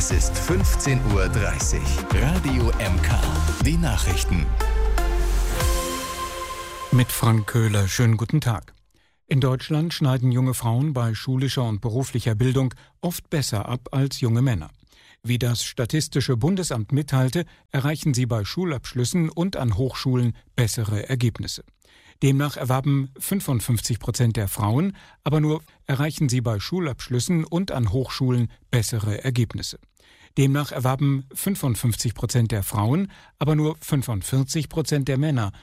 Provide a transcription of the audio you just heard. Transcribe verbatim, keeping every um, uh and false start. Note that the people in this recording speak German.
Es ist fünfzehn Uhr dreißig. Radio M K. Die Nachrichten. Mit Frank Köhler, schönen guten Tag. In Deutschland schneiden junge Frauen bei schulischer und beruflicher Bildung oft besser ab als junge Männer. Wie das Statistische Bundesamt mitteilte, erreichen sie bei Schulabschlüssen und an Hochschulen bessere Ergebnisse. Demnach erwarben fünfundfünfzig Prozent der Frauen, aber nur erreichen sie bei Schulabschlüssen und an Hochschulen bessere Ergebnisse. Demnach erwarben fünfundfünfzig Prozent der Frauen, aber nur fünfundvierzig Prozent der Männer